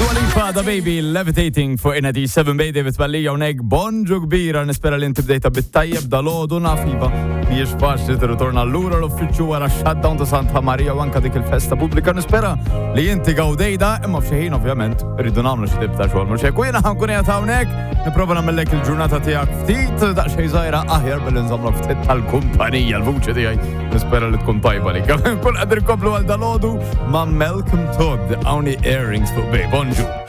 Da baby levitating fuq inadi 7 bay David Vallija unek bonġu kbira nispera li inti bdejta bit-tajjeb dal-għodu nafiba miex faċli tirritorna l-lura l-uffiċċju wara shutdown ta' Santa Maria u anka dik il-festa pubblika nispera li inti gawdejda imma f'xejn ovvjament rridu nagħmlu xi tip ta' xogħol mhux hekk jiena ħankun qiegħed hawnhekk nipprova nagħmellek il-ġurnata tiegħek ftit daqsxejn żgħira aħjar billi nżammlek ftit tal-kumpanija l-vuċi tiegħi nispera li tkun tajba lik. Kull qegħdin inkomplu għal dal-għodu ma' Malcolm Todd hawnni earrings fuq bay bonġu.